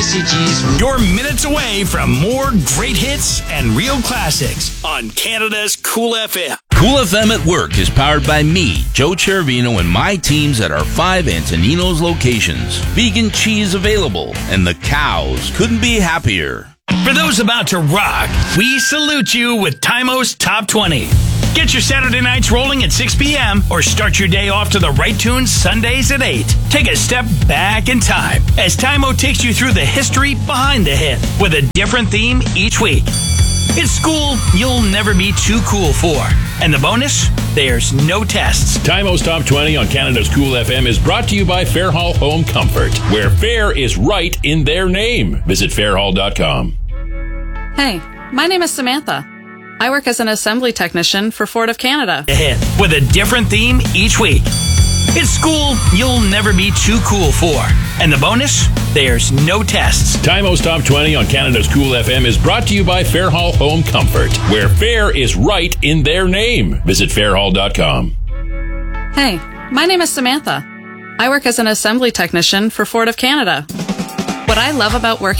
messages. You're minutes away from more great hits and real classics on Canada's Cool FM. Cool FM at Work is powered by me, Joe Chervino, and my teams at our 5 Antonino's locations. Vegan cheese available, and the cows couldn't be happier. For those about to rock, we salute you with Timo's Top 20. Get your Saturday nights rolling at 6 p.m. or start your day off to the right tunes Sundays at 8. Take a step back in time as Timo takes you through the history behind the hit with a different theme each week. It's school you'll never be too cool for. And the bonus? There's no tests. Timo's Top 20 on Canada's Cool FM is brought to you by Fairhall Home Comfort, where fair is right in their name. Visit fairhall.com. Hey, my name is Samantha. I work as an assembly technician for Ford of Canada. The hit with a different theme each week. It's school you'll never be too cool for. And the bonus? There's no tests. Timo's Top 20 on Canada's Cool FM is brought to you by Fairhall Home Comfort, where fair is right in their name. Visit fairhall.com. Hey, my name is Samantha. I work as an assembly technician for Ford of Canada. What I love about working